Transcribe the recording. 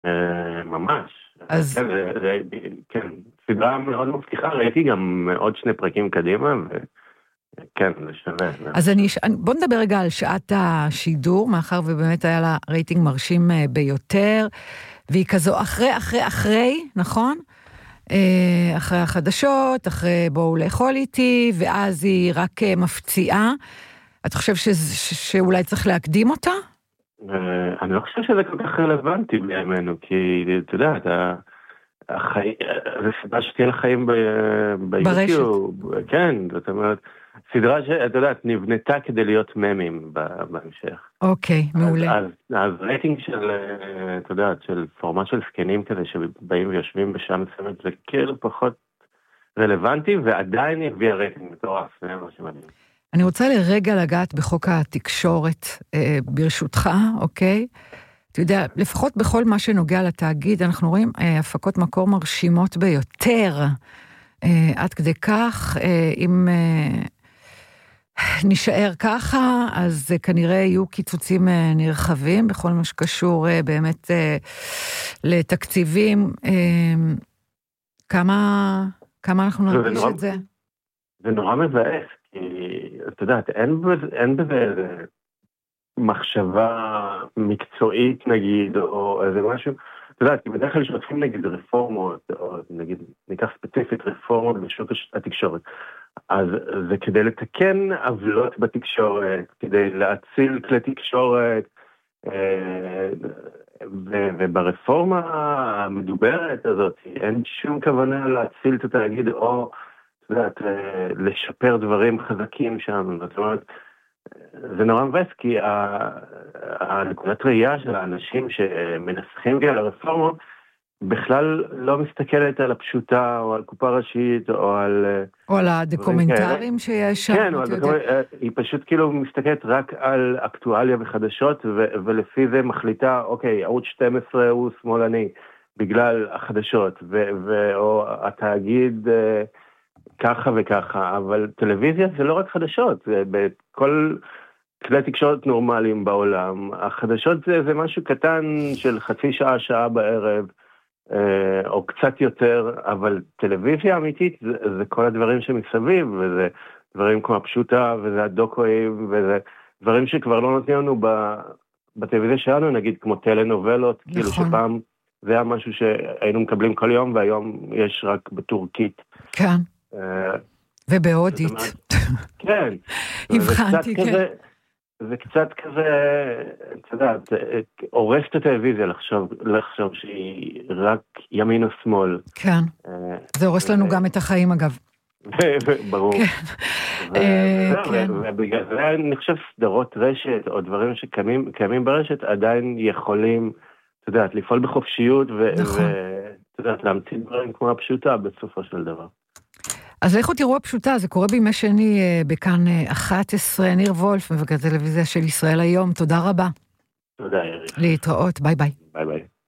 ממש. אז... כן, סדרה מאוד מבטיחה, ראיתי גם עוד 2 פרקים קדימה, וכן, זה שווה. אז בוא נדבר רגע על שעת השידור, מאחר ובאמת היה לה רייטינג מרשים ביותר, והיא כזו אחרי, נכון? אחרי החדשות, אחרי בואו לאכול איתי, ואז היא רק מפציעה. אתה חושב שאולי צריך להקדים אותה? אני לא חושב שזה כל כך רלוונטי בימינו, כי אתה יודע, זה סדרה שתהיה לחיים ביוטיוב. כן, זאת אומרת, סדרה שאתה יודע, נבנתה כדי להיות ממים בהמשך. אוקיי, מעולה. אז רייטינג של, אתה יודע, של פורמט של סקנים כזה, שבאים ויושבים בשעה מסוימת, זה כאילו פחות רלוונטי, ועדיין הביא הרייטינג מטורף, זה מה שמדהים. אני רוצה לרגע לגעת בחוק התקשורת, ברשותך, אוקיי? אתה יודע, לפחות בכל מה שנוגע לתאגיד, אנחנו רואים הפקות מקור מרשימות ביותר, עד כדי כך, אם נשאר ככה, אז כנראה יהיו קיצוצים נרחבים, בכל מה שקשור באמת לתקציבים. כמה אנחנו נרגיש את זה? זה נורא מבאס, כי אתה יודעת, אין בזה מחשבה מקצועית נגיד, או איזה משהו, אתה יודעת, כי בדרך כלל שותפים נגיד רפורמות, או נגיד ניקח ספציפית רפורמות בשוק התקשורת, אז זה כדי לתקן עוולות בתקשורת, כדי להציל כלי תקשורת, וברפורמה המדוברת הזאת, אין שום כוונה להציל את התאגיד, או אתה יודעת, לשפר דברים חזקים שם, זאת אומרת, זה נורא מבאס, כי הנקודת ראייה של האנשים שמנסחים על הרפורמה, בכלל לא מסתכלת על הפשוטה, או על קופה ראשית, או על הדוקומנטרים שיש שם. כן, היא פשוט כאילו מסתכלת רק על אקטואליה וחדשות, ולפי זה מחליטה, אוקיי, ערוץ 12 הוא שמאלני, בגלל החדשות, או התאגיד ככה וככה, אבל טלוויזיה זה לא רק חדשות, זה בכל כלי תקשורת נורמליים בעולם, החדשות זה משהו קטן של חצי שעה, שעה בערב, או קצת יותר, אבל טלוויזיה אמיתית זה כל הדברים שמסביב, וזה דברים כמו הפשוטה, וזה הדוקואים, וזה דברים שכבר לא נותנים לנו בטלוויזיה שלנו, נגיד כמו טלנובלות, כאילו שפעם זה היה משהו שהיינו מקבלים כל יום, והיום יש רק בטורקית. כן. ובהודית. כן. הבחנתי, כן. זה קצת כזה, אתה יודע, עורף את הטלוויזיה לחשוב שהיא רק ימין או שמאל. כן. זה הורס לנו גם את החיים, אגב. ברור. ובגלל זה אני חושב סדרות רשת, או דברים שקיימים ברשת, עדיין יכולים, אתה יודע, לפעול בחופשיות, ואתה יודע, להמציא דברים כמו הפשוטה בסופו של דבר. אז לכו תראו הפשוטה, זה קורה בימי שני בכאן 11, ניר וולף, מבקר טלוויזיה של ישראל היום, תודה רבה. תודה, יריב. להתראות, ביי ביי. ביי ביי.